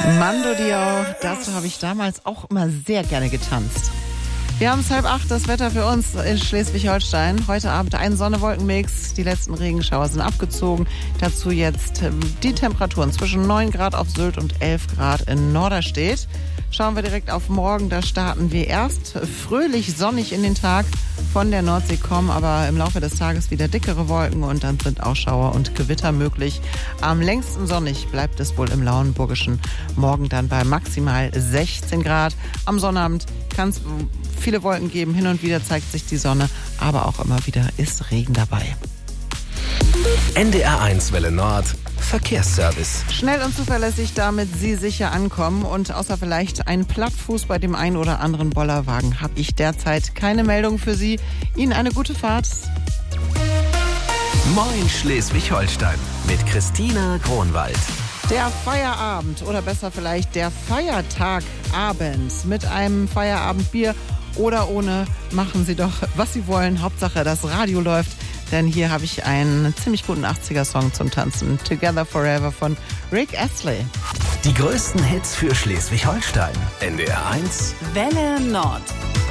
Mando Diao, dazu habe ich damals auch immer sehr gerne getanzt. Wir haben es 7:30, das Wetter für uns in Schleswig-Holstein. Heute Abend ein Sonne-Wolken-Mix. Die letzten Regenschauer sind abgezogen. Dazu jetzt die Temperaturen zwischen 9 Grad auf Sylt und 11 Grad in Norderstedt. Schauen wir direkt auf morgen. Da starten wir erst fröhlich sonnig in den Tag. Von der Nordsee kommen aber im Laufe des Tages wieder dickere Wolken und dann sind auch Schauer und Gewitter möglich. Am längsten sonnig bleibt es wohl im Lauenburgischen. Morgen dann bei maximal 16 Grad. Am Sonnabend kann es viele Wolken geben. Hin und wieder zeigt sich die Sonne, aber auch immer wieder ist Regen dabei. NDR1 Welle Nord Verkehrsservice. Schnell und zuverlässig, damit Sie sicher ankommen. Und außer vielleicht ein Plattfuß bei dem einen oder anderen Bollerwagen habe ich derzeit keine Meldung für Sie. Ihnen eine gute Fahrt. Moin Schleswig-Holstein mit Christina Kronwald. Der Feierabend oder besser vielleicht der Feiertagabend mit einem Feierabendbier oder ohne, machen Sie doch, was Sie wollen. Hauptsache, das Radio läuft. Denn hier habe ich einen ziemlich guten 80er-Song zum Tanzen. Together Forever von Rick Astley. Die größten Hits für Schleswig-Holstein. NDR1 Welle Nord.